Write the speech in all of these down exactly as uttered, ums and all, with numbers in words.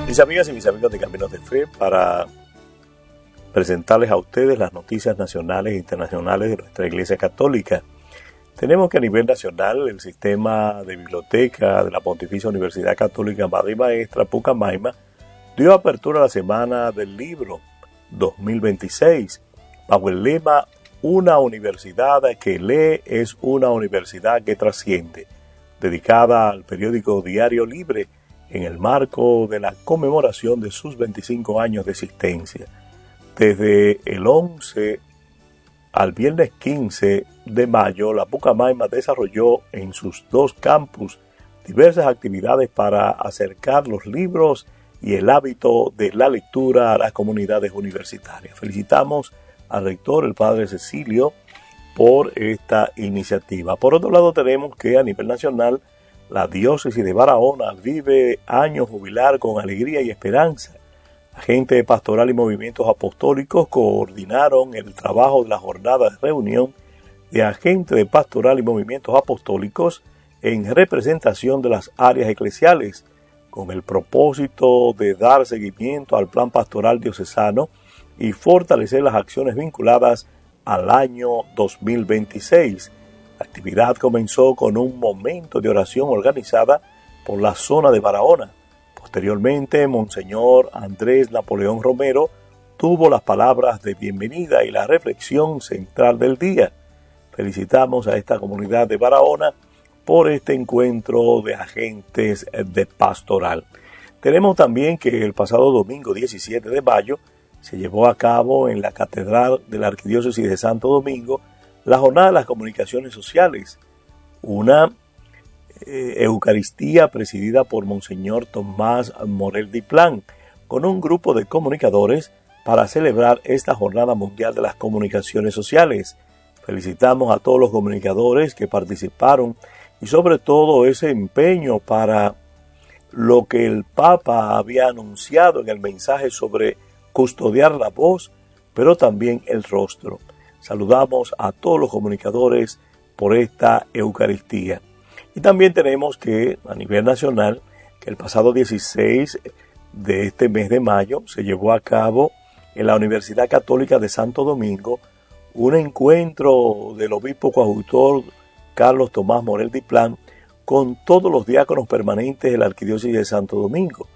Mis amigas y mis amigos de Caminos de Fe, para presentarles a ustedes las noticias nacionales e internacionales de nuestra Iglesia Católica. Tenemos que a nivel nacional el sistema de biblioteca de la Pontificia Universidad Católica Madre y Maestra Pucamaima dio apertura a la Semana del Libro dos mil veintiséis bajo el lema "Una universidad que lee es una universidad que trasciende", dedicada al periódico Diario Libre en el marco de la conmemoración de sus veinticinco años de existencia. Desde el once al viernes quince de mayo, la Pucamaima desarrolló en sus dos campus diversas actividades para acercar los libros y el hábito de la lectura a las comunidades universitarias. Felicitamos al rector, el padre Cecilio, por esta iniciativa. Por otro lado, tenemos que a nivel nacional la diócesis de Barahona vive año jubilar con alegría y esperanza. Agente pastoral y movimientos apostólicos coordinaron el trabajo de la jornada de reunión de agente de pastoral y movimientos apostólicos en representación de las áreas eclesiales, con el propósito de dar seguimiento al plan pastoral diocesano y fortalecer las acciones vinculadas al año dos mil veintiséis. La actividad comenzó con un momento de oración organizada por la zona de Barahona. Posteriormente, Monseñor Andrés Napoleón Romero tuvo las palabras de bienvenida y la reflexión central del día. Felicitamos a esta comunidad de Barahona por este encuentro de agentes de pastoral. Tenemos también que el pasado domingo diecisiete de mayo se llevó a cabo en la Catedral de la Arquidiócesis de Santo Domingo la Jornada de las Comunicaciones Sociales, una eh, Eucaristía presidida por Monseñor Tomás Morel Diplán, con un grupo de comunicadores para celebrar esta Jornada Mundial de las Comunicaciones Sociales. Felicitamos a todos los comunicadores que participaron y sobre todo ese empeño para lo que el Papa había anunciado en el mensaje sobre custodiar la voz, pero también el rostro. Saludamos a todos los comunicadores por esta Eucaristía. Y también tenemos que a nivel nacional, que el pasado dieciséis de este mes de mayo se llevó a cabo en la Universidad Católica de Santo Domingo un encuentro del obispo coadjutor Carlos Tomás Morel Diplán con todos los diáconos permanentes de la Arquidiócesis de Santo Domingo.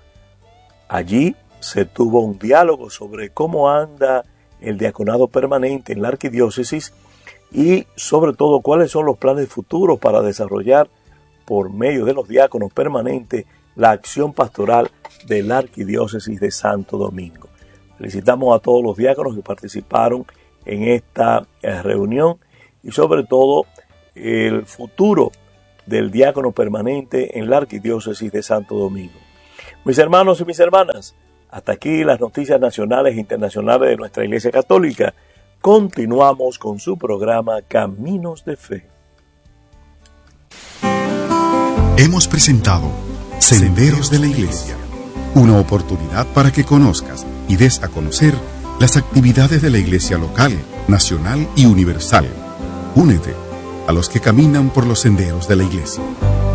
Allí se tuvo un diálogo sobre cómo anda el diaconado permanente en la arquidiócesis y sobre todo cuáles son los planes futuros para desarrollar por medio de los diáconos permanentes la acción pastoral de la arquidiócesis de Santo Domingo. Felicitamos a todos los diáconos que participaron en esta reunión y sobre todo el futuro del diácono permanente en la arquidiócesis de Santo Domingo. Mis hermanos y mis hermanas, hasta aquí las noticias nacionales e internacionales de nuestra Iglesia Católica. Continuamos con su programa Caminos de Fe. Hemos presentado Senderos de la Iglesia, una oportunidad para que conozcas y des a conocer las actividades de la Iglesia local, nacional y universal. Únete a los que caminan por los senderos de la Iglesia.